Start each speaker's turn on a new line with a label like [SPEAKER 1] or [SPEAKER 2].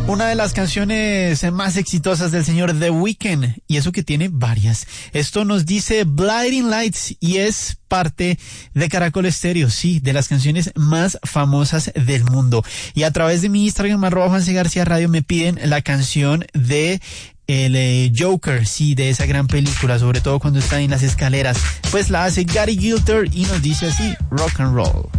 [SPEAKER 1] Una de las canciones más exitosas del señor The Weeknd, y eso que tiene varias. Esto nos dice Blinding Lights y es parte de Caracol Estéreo, sí, de las canciones más famosas del mundo. Y a través de mi Instagram, @JuanCGarciaRadio, me piden la canción de el Joker, sí, de esa gran película, sobre todo cuando está en las escaleras. Pues la hace Gary Gilter y nos dice así, rock and roll.